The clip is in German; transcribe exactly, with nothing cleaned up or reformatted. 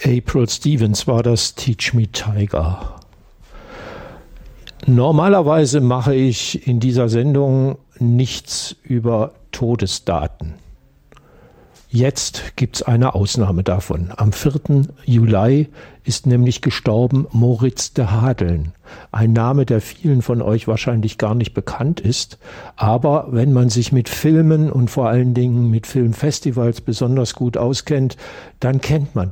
April Stevens war das, Teach Me Tiger. Normalerweise mache ich in dieser Sendung nichts über Todesdaten. Jetzt gibt es eine Ausnahme davon. Am vierten Juli ist nämlich gestorben Moritz de Hadeln. Ein Name, der vielen von euch wahrscheinlich gar nicht bekannt ist. Aber wenn man sich mit Filmen und vor allen Dingen mit Filmfestivals besonders gut auskennt, dann kennt man